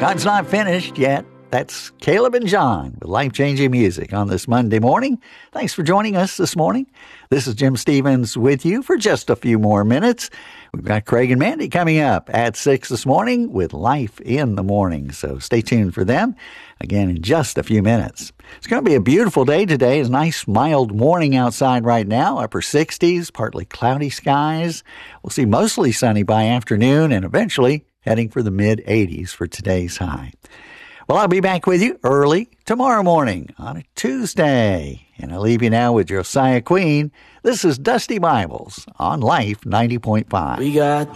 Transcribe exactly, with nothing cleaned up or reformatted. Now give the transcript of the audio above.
God's not finished yet. That's Caleb and John with life-changing music on this Monday morning. Thanks for joining us this morning. This is Jim Stevens with you for just a few more minutes. We've got Craig and Mandy coming up at six this morning with Life in the Morning, so stay tuned for them. Again, in just a few minutes. It's going to be a beautiful day today. It's a nice, mild morning outside right now, upper sixties, partly cloudy skies. We'll see mostly sunny by afternoon and eventually heading for the mid-eighties for today's high. Well, I'll be back with you early tomorrow morning on a Tuesday. And I'll leave you now with Josiah Queen. This is Dusty Bibles on Life ninety point five. We got